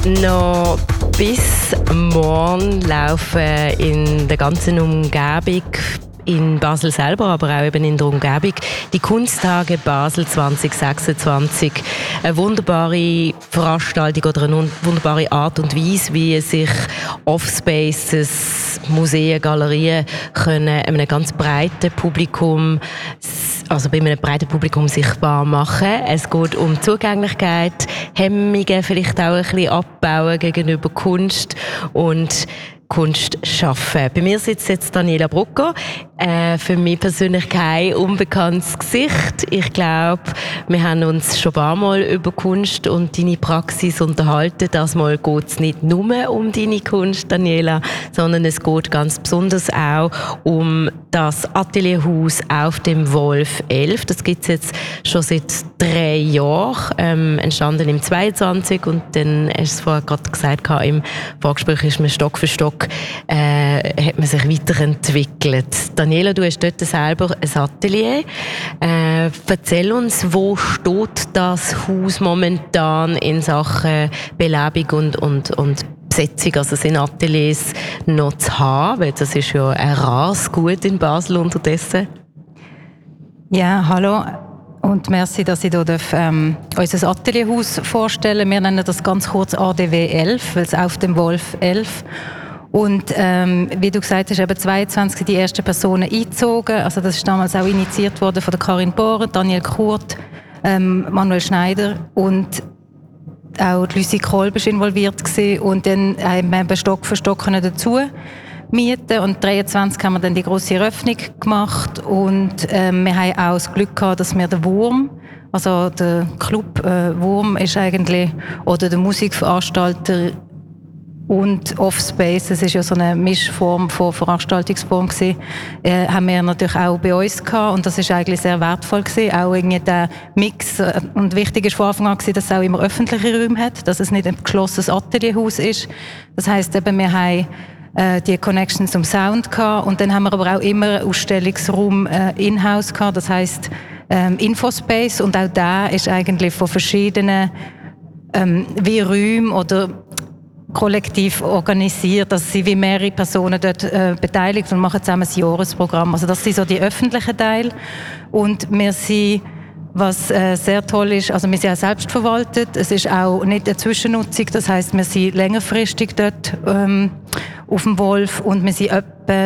Noch bis morgen laufen in der ganzen Umgebung, in Basel selber, aber auch eben in der Umgebung, die Kunsttage Basel 2026. Eine wunderbare Veranstaltung oder eine wunderbare Art und Weise, wie sich Offspaces, Museen, Galerien können einem ganz breiten Publikum, also bei einem breiten Publikum sichtbar machen. Es geht um Zugänglichkeit, Hemmungen vielleicht auch ein bisschen abbauen gegenüber Kunst und Kunst schaffen. Bei mir sitzt jetzt Daniela Brucker. Für mich persönlich kein unbekanntes Gesicht. Ich glaube, wir haben uns schon ein paar Mal über Kunst und deine Praxis unterhalten. Das Mal geht es nicht nur um deine Kunst, Daniela, sondern es geht ganz besonders auch um das Atelierhaus auf dem Wolf 11. Das gibt es jetzt schon seit 3 Jahren, entstanden im 22 und dann hast du es vorher gerade gesagt, im Vorgespräch ist man Stock für Stock hat man sich weiterentwickelt. Daniela, du hast dort selber ein Atelier. Erzähl uns, wo steht das Haus momentan in Sachen Belebung und Besetzung? Also sind Ateliers noch zu haben? Weil das ist ja ein rares Gut in Basel unterdessen. Ja, hallo. Und merci, dass ich hier unser Atelierhaus vorstellen. Wir nennen das ganz kurz ADW 11, weil es auf dem Wolf 11. Und wie du gesagt hast, eben 22 sind die ersten Personen eingezogen. Also das ist damals auch initiiert worden von der Karin Bohrer, Daniel Kurt, Manuel Schneider und auch Lucy Kolb war involviert gewesen. Und dann haben wir Stock für Stock dazu mieten. Und 23 haben wir dann die grosse Eröffnung gemacht. Und wir haben auch das Glück gehabt, dass wir den Wurm, also der Club Wurm ist eigentlich, oder der Musikveranstalter und Offspace, das ist ja so eine Mischform von Veranstaltungsform gewesen, haben wir natürlich auch bei uns gehabt und das ist eigentlich sehr wertvoll gewesen, auch irgendwie der Mix und wichtig ist von Anfang an gewesen, dass es auch immer öffentliche Räume hat, dass es nicht ein geschlossenes Atelierhaus ist. Das heisst eben, wir haben die Connection zum Sound gehabt und dann haben wir aber auch immer einen Ausstellungsraum in-house gehabt, das heisst Infospace und auch da ist eigentlich von verschiedenen wie Räumen oder kollektiv organisiert, dass sie wie mehrere Personen dort beteiligt und machen zusammen ein Jahresprogramm. Also das sind so die öffentlichen Teile. Und wir sind, was sehr toll ist, also wir sind auch selbstverwaltet. Es ist auch nicht eine Zwischennutzung, das heisst, wir sind längerfristig dort auf dem Wolf und wir sind etwa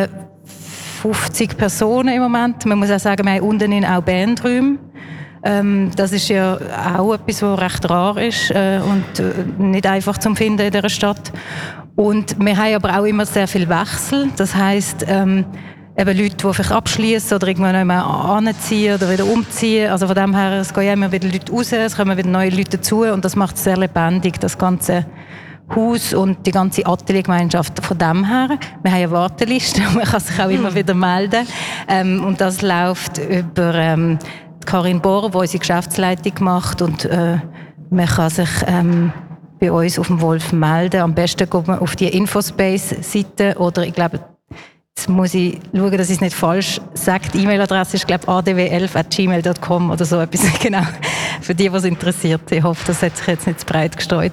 50 Personen im Moment. Man muss auch sagen, wir haben unten auch Bandräume. Das ist ja auch etwas, was recht rar ist und nicht einfach zu finden in dieser Stadt. Und wir haben aber auch immer sehr viel Wechsel. Das heisst, eben Leute, die vielleicht abschließen oder irgendwann noch mal anziehen oder wieder umziehen. Also von dem her, es gehen ja immer wieder Leute raus, es kommen wieder neue Leute dazu und das macht es sehr lebendig, das ganze Haus und die ganze Ateliergemeinschaft von dem her. Wir haben eine Warteliste, man kann sich auch immer wieder melden. Und das läuft über Karin Bohrer, die unsere Geschäftsleitung macht und man kann sich bei uns auf dem Wolf melden. Am besten geht man auf die Infospace-Seite oder ich glaube, jetzt muss ich schauen, dass ich es nicht falsch sage. Die E-Mail-Adresse ist glaube adw11@gmail.com oder so etwas. Genau. Für die, was interessiert. Ich hoffe, das hat sich jetzt nicht zu breit gestreut.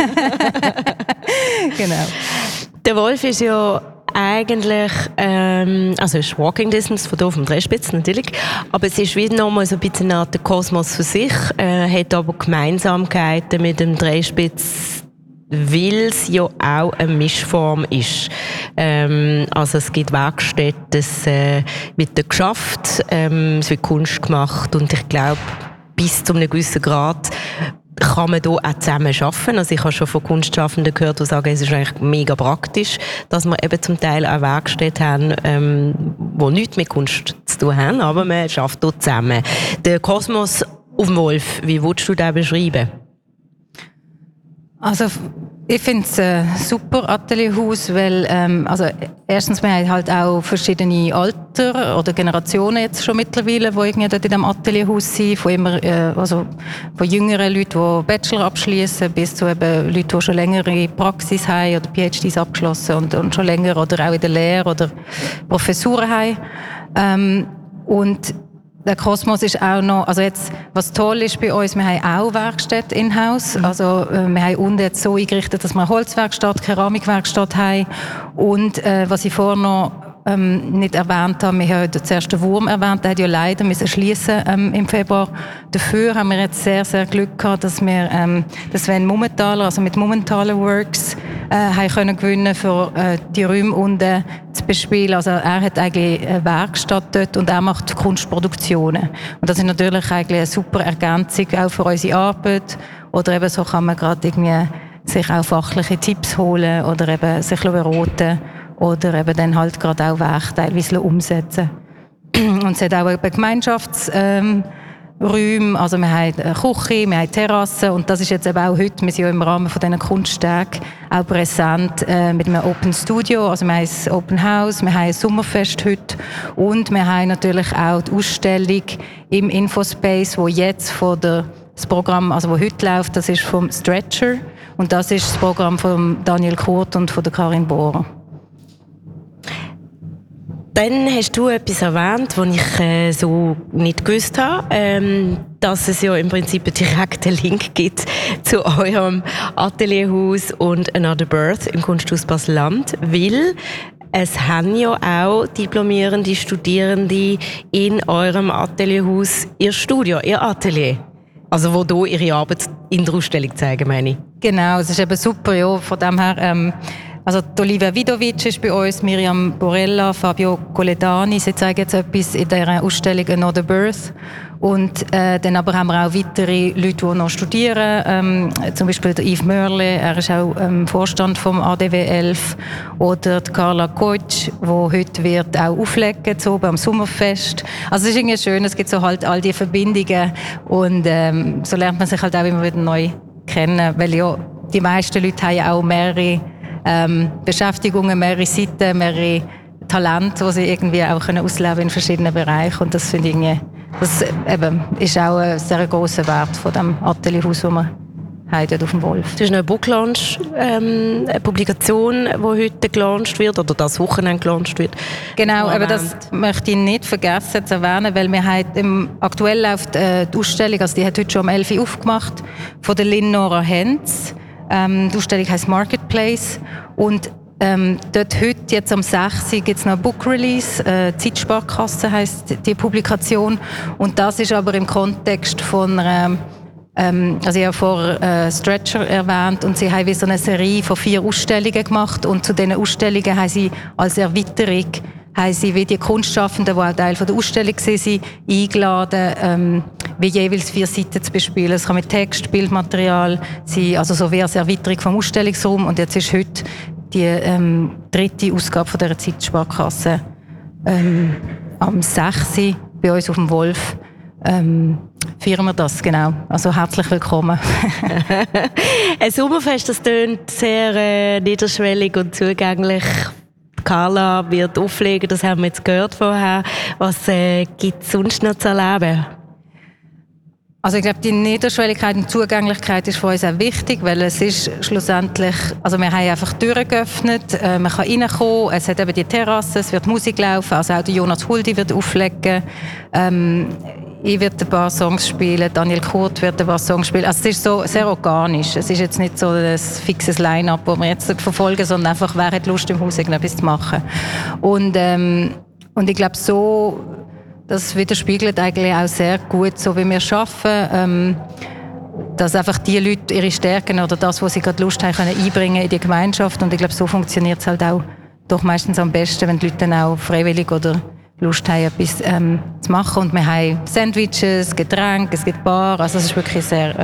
Genau. Der Wolf ist ja eigentlich, also ist Walking Distance von hier vom Dreispitz natürlich, aber es ist wieder nochmal so ein bisschen eine Art Kosmos für sich, hat aber Gemeinsamkeiten mit dem Dreispitz, weil es ja auch eine Mischform ist. Also es gibt Werkstätten, es wird geschafft, es wird Kunst gemacht und ich glaube, bis zu einem gewissen Grad kann man hier auch zusammen arbeiten. Also ich habe schon von Kunstschaffenden gehört, die sagen, es ist eigentlich mega praktisch, dass wir eben zum Teil auch Werkstätten haben, die nichts mit Kunst zu tun haben, aber man arbeitet hier zusammen. Der Kosmos auf dem Wolf, wie würdest du den beschreiben? Also ich finde es ein super Atelierhaus, weil also erstens, wir haben halt auch verschiedene Alter oder Generationen jetzt schon mittlerweile, die irgendwie dort in diesem Atelierhaus sind, also von jüngeren Leuten, die Bachelor abschließen, bis zu eben Leuten, die schon längere Praxis haben oder PhDs abgeschlossen und schon länger oder auch in der Lehre oder Professuren haben. Und der Kosmos ist auch noch, also jetzt, was toll ist bei uns, wir haben auch Werkstätten in-house. Also wir haben unten jetzt so eingerichtet, dass wir eine Holzwerkstatt, Keramikwerkstatt haben. Und was ich vorher noch nicht erwähnt habe, wir haben zuerst den Wurm erwähnt, der hat ja leider müssen schließen im Februar. Dafür haben wir jetzt sehr, sehr Glück gehabt, dass wir Sven Mummentaler, also mit Mummentaler Works, haben können gewinnen für die Räume unten zu bespielen. Also er hat eigentlich eine Werkstatt dort und er macht Kunstproduktionen. Und das ist natürlich eigentlich eine super Ergänzung auch für unsere Arbeit. Oder eben so kann man gerade irgendwie sich auch fachliche Tipps holen oder eben sich beraten oder eben dann halt gerade auch Werke teilweise umsetzen. Und es hat auch eben Gemeinschaftsräume, also wir haben eine Küche, wir haben Terrassen und das ist jetzt eben auch heute, wir sind ja im Rahmen von diesen Kunsttagen auch präsent mit einem Open Studio, also wir haben ein Open House, wir haben ein Sommerfest heute und wir haben natürlich auch die Ausstellung im Infospace, wo jetzt das Programm, also wo heute läuft, das ist vom Stretcher und das ist das Programm von Daniel Kurt und von der Karin Bohrer. Dann hast du etwas erwähnt, was ich so nicht gewusst habe, dass es ja im Prinzip einen direkten Link gibt zu eurem Atelierhaus und Another Birth im Kunsthaus Basel-Land, weil es haben ja auch diplomierende Studierende in eurem Atelierhaus ihr Studio, ihr Atelier. Also wo hier ihre Arbeit in der Ausstellung zeigen, meine ich. Genau, es ist eben super, ja, von dem her... Also Olivia Vidovic ist bei uns, Miriam Borella, Fabio Coledani, sie zeigen jetzt etwas in dieser Ausstellung Another Birth. Und dann aber haben wir auch weitere Leute, die noch studieren, zum Beispiel der Yves Mörle, er ist auch Vorstand vom ADW 11, oder die Carla Koitsch, die heute wird auch auflegen, so beim Sommerfest. Also es ist irgendwie schön, es gibt so halt all die Verbindungen und so lernt man sich halt auch immer wieder neu kennen, weil ja die meisten Leute haben ja auch mehrere Beschäftigungen, mehrere Seiten, mehrere Talente, die sie irgendwie auch ausleben in verschiedenen Bereichen. Und das finde ich das eben ist auch ein sehr grosser Wert von dem Atelierhaus, das wir haben dort auf dem Wolf. Das ist eine Book-Launch, eine Publikation, die heute gelauncht wird oder das Wochenende gelauncht wird. Genau, aber das möchte ich nicht vergessen zu erwähnen, weil wir haben aktuell läuft die Ausstellung, also die hat heute schon um 11 Uhr aufgemacht, von der Lynn Nora Hens. Die Ausstellung heisst Marketplace und dort heute, jetzt am 6. gibt es noch ein Book Release, Zeitsparkasse heisst die Publikation und das ist aber im Kontext von einer, also ich habe vorher Stretcher erwähnt und sie haben wie so eine Serie von 4 Ausstellungen gemacht und zu diesen Ausstellungen haben sie als Erweiterung haben sie wie die Kunstschaffenden, die auch Teil der Ausstellung waren, eingeladen, wie jeweils 4 Seiten zu bespielen. Es kann mit Text, Bildmaterial sein, also so wie als Erweiterung vom Ausstellungsraum. Und jetzt ist heute die 3. Ausgabe von dieser Zeitsparkasse am 6. bei uns auf dem Wolf. Feiern wir das, genau. Also herzlich willkommen. Ein Sommerfest, das klingt sehr niederschwellig und zugänglich. Carla wird auflegen, das haben wir jetzt gehört vorher. Was gibt es sonst noch zu erleben? Also ich glaube, die Niederschwelligkeit und Zugänglichkeit ist für uns auch wichtig, weil es ist schlussendlich, also wir haben einfach Türen geöffnet, man kann reinkommen, es hat eben die Terrasse, es wird Musik laufen, also auch der Jonas Huldi wird auflegen, ich werde ein paar Songs spielen, Daniel Kurt wird ein paar Songs spielen. Also es ist so sehr organisch. Es ist jetzt nicht so ein fixes Line-up, das wir jetzt verfolgen, sondern einfach, wer hat Lust im Haus irgendetwas zu machen. Und ich glaube, so, das widerspiegelt eigentlich auch sehr gut, so wie wir arbeiten, dass einfach die Leute ihre Stärken oder das, was sie gerade Lust haben, können einbringen in die Gemeinschaft. Und ich glaube, so funktioniert es halt auch doch meistens am besten, wenn die Leute dann auch freiwillig oder Lust haben, etwas zu machen. Und wir haben Sandwiches, Getränke, es gibt Bar. Also es ist wirklich sehr,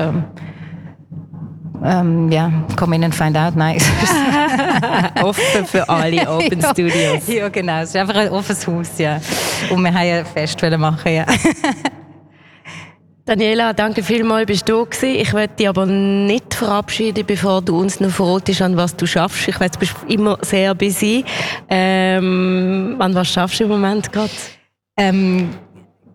come in and find out, nice. Offen für alle Open Studios. Ja, genau. Es ist einfach ein offenes Haus, ja. Und wir haben ein Fest machen, ja. Daniela, danke vielmals, bist du da gewesen. Ich möchte dich aber nicht verabschieden, bevor du uns noch verratest, an was du schaffst. Ich weiß, du bist immer sehr busy. An was schaffst du im Moment gerade?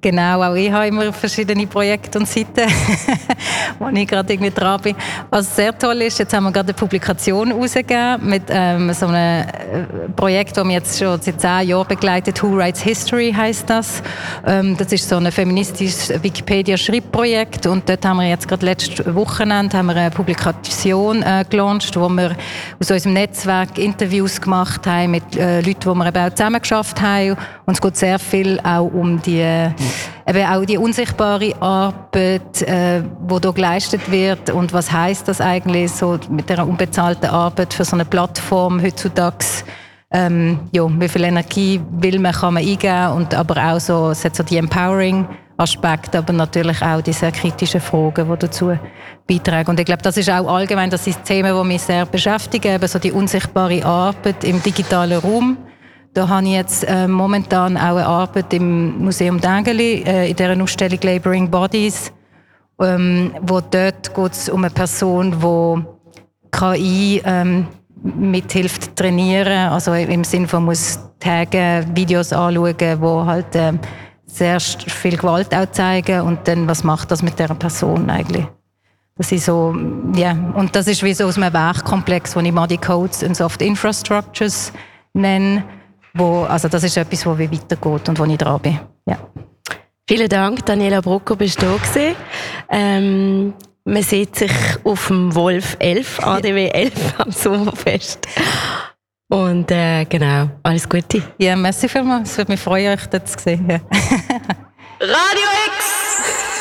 Genau, auch ich habe immer verschiedene Projekte und Seiten, wo ich gerade irgendwie dran bin. Was sehr toll ist, jetzt haben wir gerade eine Publikation rausgegeben mit so einem Projekt, das wir jetzt schon seit 10 Jahren begleitet. Who Writes History heisst das. Das ist so ein feministisches Wikipedia-Schreibprojekt und dort haben wir jetzt gerade letztes Wochenende haben wir eine Publikation gelauncht, wo wir aus unserem Netzwerk Interviews gemacht haben mit Leuten, die wir eben auch zusammengeschafft haben. Und es geht sehr viel auch um die, eben auch die unsichtbare Arbeit, die hier geleistet wird und was heisst das eigentlich so mit dieser unbezahlten Arbeit für so eine Plattform heutzutage. Wie viel Energie kann man eingeben und aber auch so, es hat so die Empowering-Aspekte, aber natürlich auch die sehr kritischen Fragen, die dazu beitragen. Und ich glaube, das ist auch allgemein, das ist Themen, die mich sehr beschäftigen, eben so die unsichtbare Arbeit im digitalen Raum. Da habe ich jetzt momentan auch eine Arbeit im Museum Dengeli, in dieser Ausstellung Laboring Bodies, wo dort geht es um eine Person, die KI mithilft trainieren, also im Sinne von muss Tage Videos anschauen, wo halt sehr viel Gewalt auch zeigen und dann was macht das mit dieser Person eigentlich? Das ist so, und das ist wie so aus einem Werkkomplex, den ich Muddy Codes and Soft Infrastructures nenne. Also das ist etwas, wo weitergeht und wo ich dran bin. Ja. Vielen Dank, Daniela Brucker, bist du da gewesen. Man sieht sich auf dem Wolf 11, ADW 11 am Sommerfest. Und genau, alles Gute. Ja, merci vielmals. Es würde mich freuen, euch dort zu sehen. Ja. Radio X!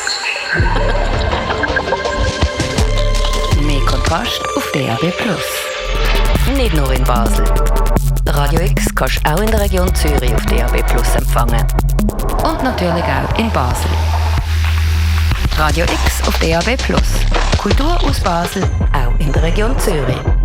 Mehr Kontrast auf DAB+. Nicht nur in Basel. Radio X kannst du auch in der Region Zürich auf DAB+ empfangen. Und natürlich auch in Basel. Radio X auf DAB+. Kultur aus Basel, auch in der Region Zürich.